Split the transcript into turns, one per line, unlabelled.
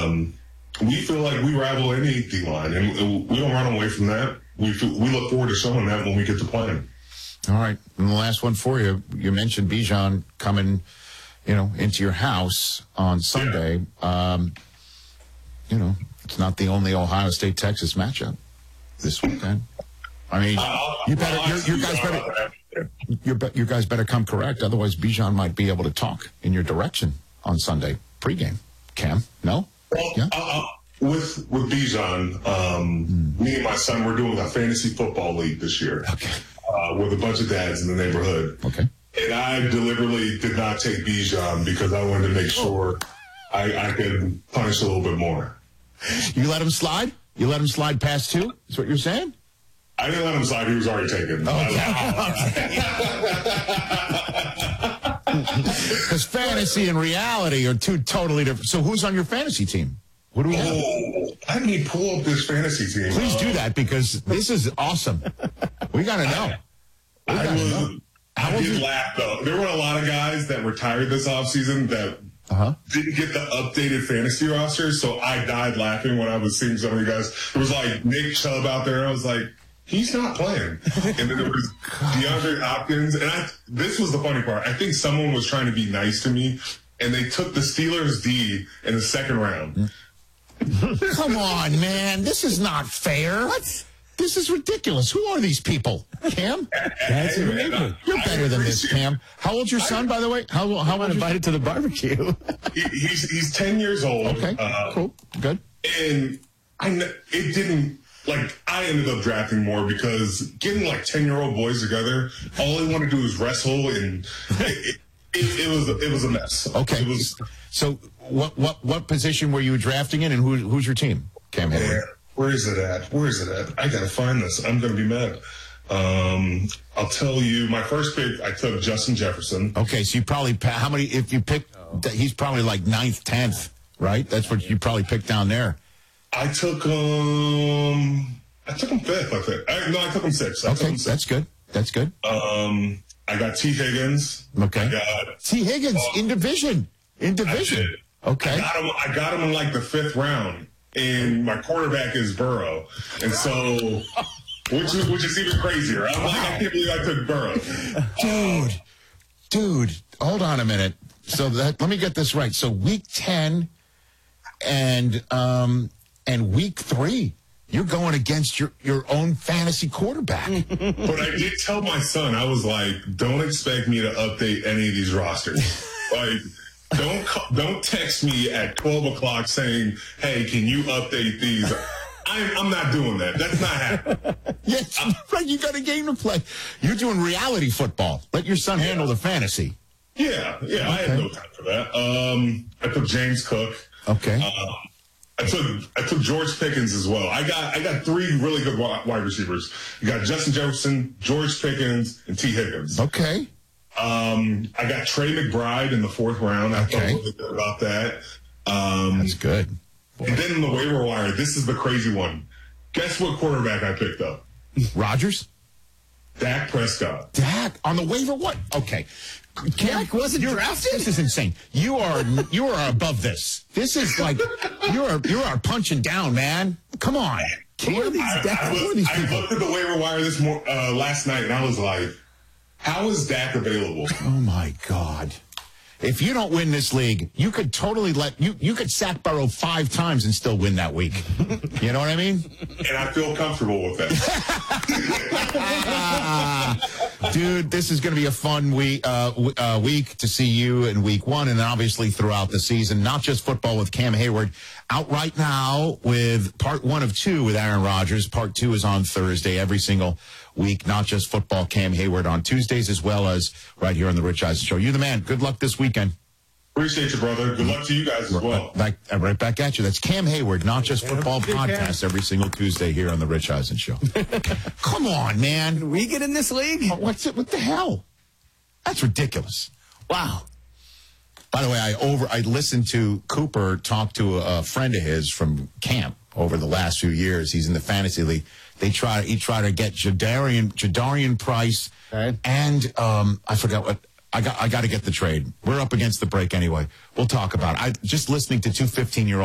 we feel like we rival any D-line, and we don't run away from that. We look forward to showing that when we get to playing.
All right. And the last one for you. You mentioned Bijan coming, into your house on Sunday.
Yeah.
It's not the only Ohio State-Texas matchup this weekend. I mean, you guys better come correct. Otherwise, Bijan might be able to talk in your direction on Sunday pregame. Cam, no?
Well, yeah? With Bijan, me and my son, we're doing a fantasy football league this year.
Okay.
With a bunch of dads in the neighborhood.
Okay.
And I deliberately did not take Bijan because I wanted to make sure I could punish a little bit more.
You let him slide? You let him slide past 2? Is what you're saying?
I didn't let him slide. He was already taken.
Because fantasy and reality are two totally different. So who's on your fantasy team? What do we have?
Let me pull up this fantasy team.
Please do that because this is awesome. We got to know.
I did laugh, though. There were a lot of guys that retired this offseason that didn't get the updated fantasy roster, so I died laughing when I was seeing some of the guys. It was like Nick Chubb out there. I was like, he's not playing. And then there was DeAndre Hopkins. And this was the funny part. I think someone was trying to be nice to me, and they took the Steelers D in the second round.
Come on, man. This is not fair. What? This is ridiculous. Who are these people? Cam? You're better than this, Cam. How old's your son, by the way? How
invited to the barbecue?
He's 10 years old.
Okay, cool. Good.
And it didn't, I ended up drafting more because getting 10-year-old boys together, all they want to do is wrestle, and it was a mess.
Okay. So what position were you drafting in, and who's your team, Cam Hayward?
Where is it at? I got to find this. I'm going to be mad. I'll tell you, my first pick, I took Justin Jefferson.
Okay, so you probably, how many, if you pick, he's probably 9th, 10th, right? That's what you probably picked down there.
I took him 5th, I think. No, I took him 6th.
Okay, that's good. That's good.
I got T. Higgins.
Okay. T. Higgins in division. Okay.
I got him in the 5th round. And my quarterback is Burrow. And so, which is even crazier. I'm I can't believe I took Burrow.
Dude, hold on a minute. So let me get this right. So week 10 and week 3, you're going against your own fantasy quarterback.
But I did tell my son, I was like, don't expect me to update any of these rosters. Don't text me at 12 o'clock saying, hey, can you update these? I'm not doing that. That's not happening.
Yes, right. You got a game to play. You're doing reality football. Let your son handle the fantasy.
Yeah. Okay. I had no time for that. I took James Cook.
Okay.
I took George Pickens as well. I got 3 really good wide receivers. You got Justin Jefferson, George Pickens, and T. Higgins.
Okay.
I got Trey McBride in the 4th round. I felt really good about that.
That's good.
Boy. And then in the waiver wire, this is the crazy one. Guess what quarterback I picked up?
Rodgers?
Dak Prescott.
Dak on the waiver? What? Okay.
Dak wasn't drafted?
This is insane. You are above this. This is you are punching down, man. Come on.
I looked at the waiver wire last night, and I was like, how is Dak available?
Oh, my God. If you don't win this league, you could totally you could sack Burrow 5 times and still win that week. You know what I mean?
And I feel comfortable with that.
Dude, this is going to be a fun week to see you in week 1 and obviously throughout the season. Not just football with Cam Hayward. Out right now with part 1 of 2 with Aaron Rodgers. Part 2 is on Thursday every single week. Not just football, Cam Hayward on Tuesdays as well as right here on the Rich Eisen Show. You the man. Good luck this weekend.
Appreciate you, brother. Good luck to you guys as well.
Right back at you. That's Cam Hayward, Not Just Football podcast every single Tuesday here on the Rich Eisen Show. Come on, man.
Can we get in this league?
What the hell? That's ridiculous. Wow. By the way, I listened to Cooper talk to a friend of his from camp over the last few years. He's in the fantasy league. He tried to get Jadarian Price and I forgot what. I got to get the trade. We're up against the break anyway. We'll talk about it. Just listening to 2 15-year-olds